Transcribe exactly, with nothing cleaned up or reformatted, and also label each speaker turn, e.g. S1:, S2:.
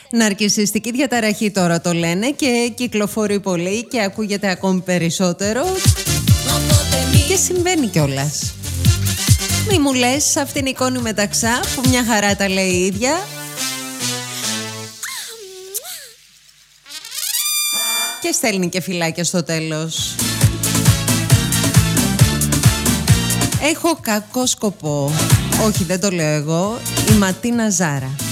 S1: Ναρκισσιστική διαταραχή τώρα το λένε και κυκλοφορεί πολύ και ακούγεται ακόμη περισσότερο και συμβαίνει κιόλας. Μη μου λες, αυτή είναι η Κόνη Μεταξά που μια χαρά τα λέει η ίδια. Και στέλνει και φυλάκια στο τέλος. Έχω κακό σκοπό. Όχι, δεν το λέω εγώ. Η Ματίνα Ζάρα.